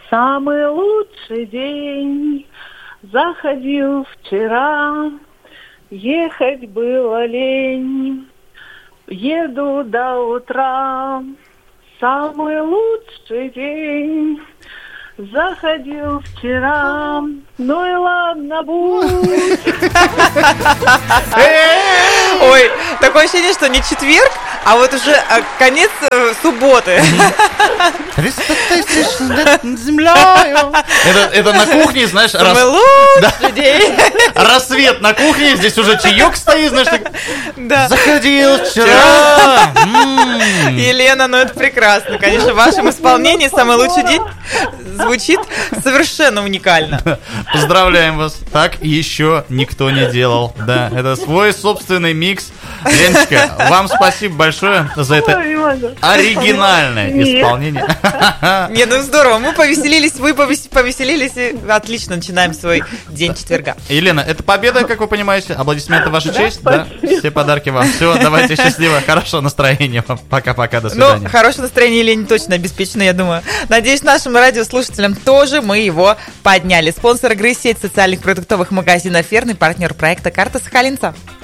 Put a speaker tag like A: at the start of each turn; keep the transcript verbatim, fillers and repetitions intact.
A: Самый лучший день заходил вчера, ехать было лень, еду до утра. Самый лучший день заходил вчера, ну и ладно, будь.
B: Ой, такое ощущение, что не четверг, а вот уже конец субботы.
C: триста тысяч над землею. Это, это на кухне, знаешь, рас...
B: да.
C: рассвет на кухне, здесь уже чаек стоит, знаешь, так...
B: да.
C: Заходил вчера.
B: Елена, ну это прекрасно, конечно, в вашем исполнении самый лучший день звучит совершенно уникально.
C: Поздравляем вас. Так еще никто не делал. Да, это свой собственный микс. Леночка, вам спасибо большое за это оригинальное исполнение.
B: Не, ну здорово, мы повеселились, вы повеселились, и отлично начинаем свой день четверга.
C: Елена, это победа, как вы понимаете. Аплодисменты в вашу честь. Да, все подарки вам. Все, давайте, счастливо, хорошего настроения вам. Пока-пока, до свидания.
B: Ну, хорошее настроение Елене точно обеспечено, я думаю. Надеюсь, нашим радиослушателям тоже мы его подняли. Спонсор игры — сеть социальных продуктовых магазинов «Ферный», партнер проекта «Карта Сахалинца».